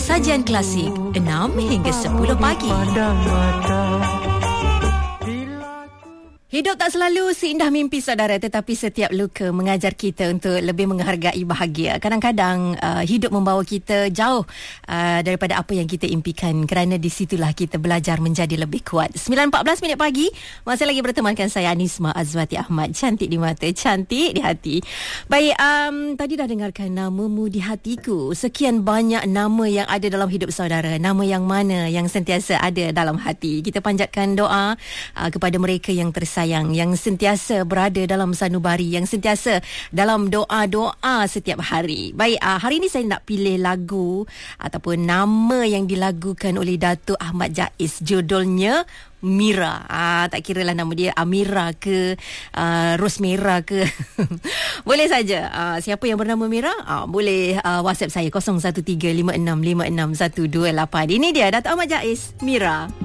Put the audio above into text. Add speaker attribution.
Speaker 1: Sajian klasik 6 hingga 10 pagi. Hidup tak selalu seindah mimpi saudara, tetapi setiap luka mengajar kita untuk lebih menghargai bahagia. Kadang-kadang hidup membawa kita jauh daripada apa yang kita impikan, kerana di situlah kita belajar menjadi lebih kuat. 9.14 minit pagi, masih lagi bertemankan saya Anisma Azwati Ahmad. Cantik di mata, cantik di hati. Baik, tadi dah dengarkan Namamu di Hatiku. Sekian banyak nama yang ada dalam hidup saudara. Nama yang mana yang sentiasa ada dalam hati? Kita panjatkan doa kepada mereka yang tersayang, yang sentiasa berada dalam sanubari, yang sentiasa dalam doa-doa setiap hari. Baik, hari ini saya nak pilih lagu ataupun nama yang dilagukan oleh Datuk Ahmad Jais. Judulnya Mira. Tak kira lah nama dia Amira ke Rosmera ke boleh saja. Siapa yang bernama Mira, boleh WhatsApp saya 0135656128. Ini dia Datuk Ahmad Jais, Mira.